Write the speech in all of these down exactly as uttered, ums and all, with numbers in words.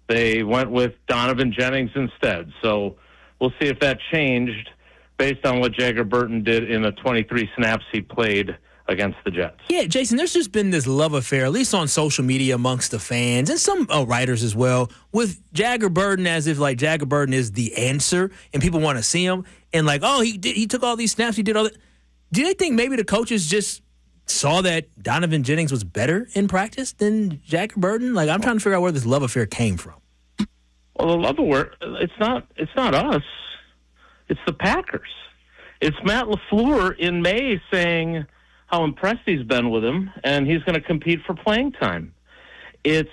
They went with Donovan Jennings instead. So we'll see if that changed based on what Jagger Burton did in the twenty-three snaps he played against the Jets. Yeah, Jason, there's just been this love affair, at least on social media amongst the fans and some uh, writers as well, with Jagger Burton, as if like Jagger Burton is the answer and people want to see him. And like, oh, he did, he took all these snaps, he did all that. Do they think maybe the coaches just saw that Donovan Jennings was better in practice than Jagger Burton? Like, I'm trying to figure out where this love affair came from. Well, the love affair, it's not, it's not us. It's the Packers. It's Matt LaFleur in May saying how impressed he's been with him, and he's going to compete for playing time. It's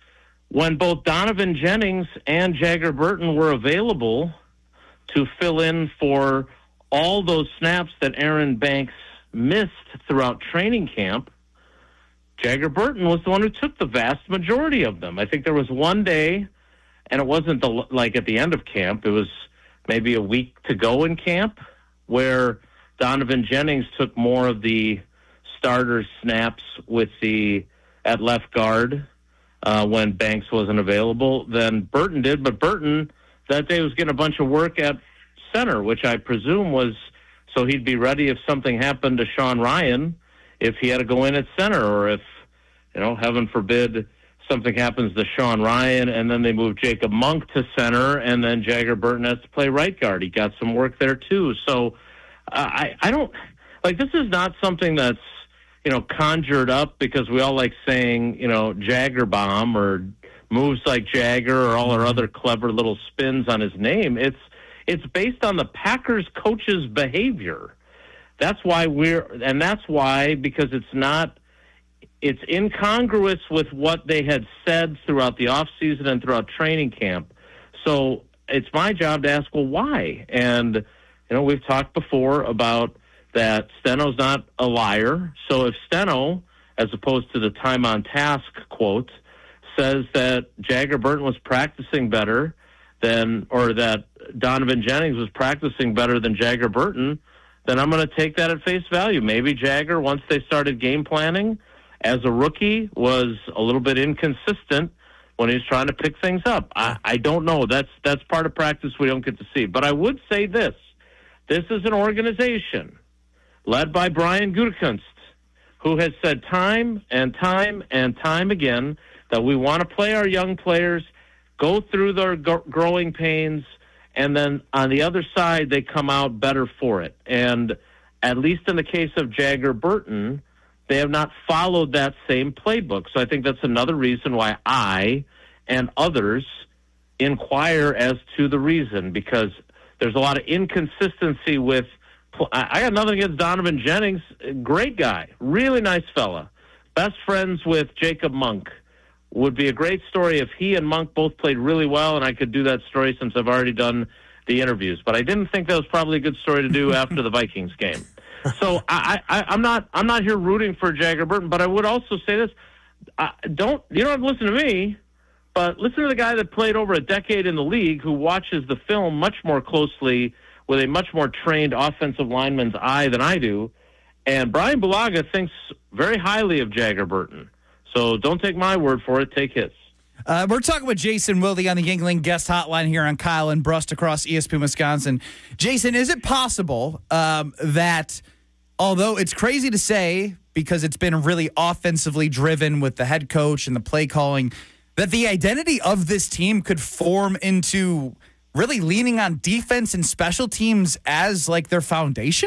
when both Donovan Jennings and Jagger Burton were available to fill in for all those snaps that Aaron Banks missed throughout training camp. Jagger Burton was the one who took the vast majority of them. I think there was one day, and it wasn't the, like at the end of camp, it was maybe a week to go in camp, where Donovan Jennings took more of the starter snaps with the at left guard uh, when Banks wasn't available than Burton did. But Burton that day was getting a bunch of work at center, which I presume was so he'd be ready if something happened to Sean Ryan, if he had to go in at center, or if, you know, heaven forbid, something happens to Sean Ryan and then they move Jacob Monk to center and then Jagger Burton has to play right guard. He got some work there too. So uh, I, I don't, like, this is not something that's, you know, conjured up because we all like saying, you know, Jagger bomb or moves like Jagger or all our other clever little spins on his name. It's, it's based on the Packers coach's behavior. That's why we're, and that's why, because it's not, it's incongruous with what they had said throughout the offseason and throughout training camp. So it's my job to ask, well, why? And, you know, we've talked before about that Steno's not a liar. So if Steno, as opposed to the time on task quote, says that Jagger Burton was practicing better than, or that Donovan Jennings was practicing better than Jagger Burton, then I'm going to take that at face value. Maybe Jagger, once they started game planning, as a rookie, was a little bit inconsistent when he was trying to pick things up. I, I don't know. That's that's part of practice we don't get to see. But I would say this. This is an organization led by Brian Gutekunst, who has said time and time and time again that we want to play our young players, go through their g- growing pains, and then on the other side, they come out better for it. And at least in the case of Jagger Burton, they have not followed that same playbook. So I think that's another reason why I and others inquire as to the reason, because there's a lot of inconsistency with – I got nothing against Donovan Jennings. Great guy. Really nice fella. Best friends with Jacob Monk. Would be a great story if he and Monk both played really well, and I could do that story since I've already done the interviews. But I didn't think that was probably a good story to do after the Vikings game. So I, I, I'm not I'm not here rooting for Jagger Burton, but I would also say this: uh, don't you don't have to listen to me, but listen to the guy that played over a decade in the league, who watches the film much more closely with a much more trained offensive lineman's eye than I do. And Brian Bulaga thinks very highly of Jagger Burton. So don't take my word for it; take his. Uh, we're talking with Jason Wilde on the Yuengling guest hotline here on Kyle and Brust across E S P N Wisconsin. Jason, is it possible um, that, although it's crazy to say because it's been really offensively driven with the head coach and the play calling, that the identity of this team could form into really leaning on defense and special teams as like their foundation?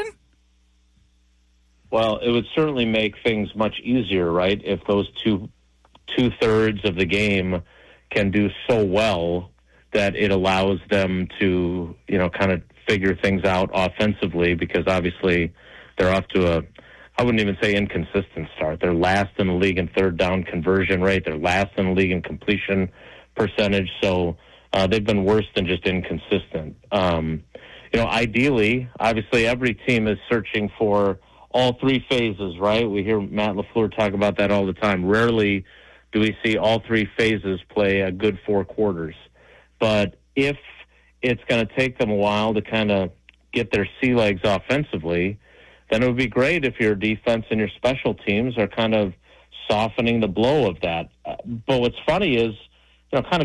Well, it would certainly make things much easier, right, if those two two-thirds of the game can do so well that it allows them to, you know, kind of figure things out offensively, because obviously they're off to a, I wouldn't even say inconsistent start. They're last in the league in third down conversion rate. They're last in the league in completion percentage. So uh, they've been worse than just inconsistent. Um, you know, ideally, obviously every team is searching for all three phases, right? We hear Matt LaFleur talk about that all the time. Rarely do we see all three phases play a good four quarters. But if it's going to take them a while to kind of get their sea legs offensively, then it would be great if your defense and your special teams are kind of softening the blow of that. Uh, but what's funny is, you know, kind of